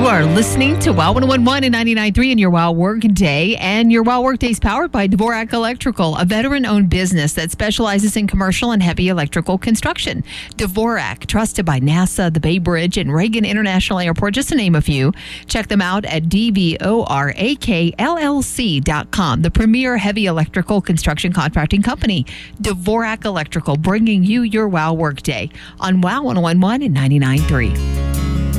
You are listening to WOW 101 and 99.3 in your WOW Work Day. And your WOW Work Day is powered by Dvorak Electrical, a veteran-owned business that specializes in commercial and heavy electrical construction. Dvorak, trusted by NASA, the Bay Bridge, and Reagan International Airport, just to name a few. Check them out at dvorakllc.com, the premier heavy electrical construction contracting company. Dvorak Electrical, bringing you your WOW Work Day on WOW 101 and 99.3.